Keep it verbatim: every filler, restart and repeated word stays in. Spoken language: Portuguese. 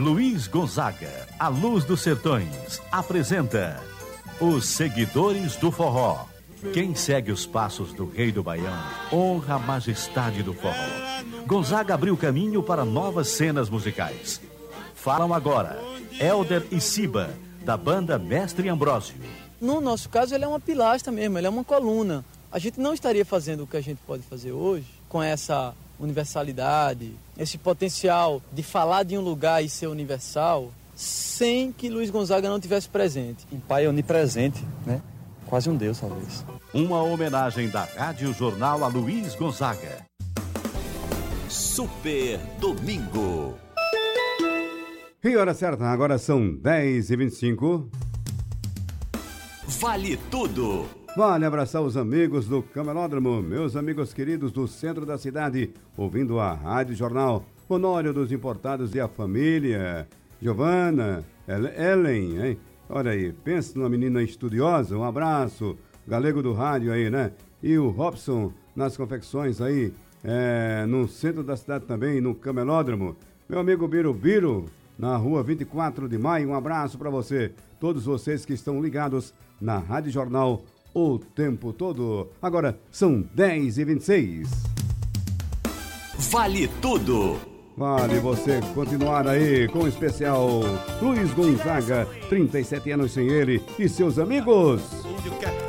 Luiz Gonzaga, a Luz dos Sertões, apresenta Os Seguidores do Forró. Quem segue os passos do Rei do Baião honra a majestade do forró. Gonzaga abriu caminho para novas cenas musicais. Falam agora Hélder e Siba, da banda Mestre Ambrósio. No nosso caso, ele é uma pilastra mesmo, ele é uma coluna. A gente não estaria fazendo o que a gente pode fazer hoje, com essa universalidade, esse potencial de falar de um lugar e ser universal, sem que Luiz Gonzaga não tivesse presente. Um pai onipresente, né? Quase um Deus, talvez. Uma homenagem da Rádio Jornal a Luiz Gonzaga. Super Domingo. E hora certa, agora são dez e vinte e cinco. Vale tudo. Vale abraçar os amigos do Camelódromo, meus amigos queridos do centro da cidade, ouvindo a Rádio Jornal. Honório dos Importados e a família. Giovana, Ellen, hein? Olha aí, pensa numa menina estudiosa, um abraço. Galego do rádio aí, né? E o Robson nas confecções aí, é, no centro da cidade também, no Camelódromo. Meu amigo Birubiru, na rua vinte e quatro de maio, um abraço para você. Todos vocês que estão ligados na Rádio Jornal o tempo todo. Agora são dez e vinte e seis. Vale tudo. Vale você continuar aí com o especial Luiz Gonzaga, trinta e sete anos sem ele e seus amigos.